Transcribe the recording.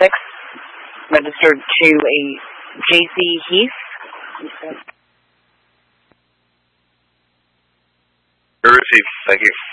registered to a J.C. Heath. Received. Thank you.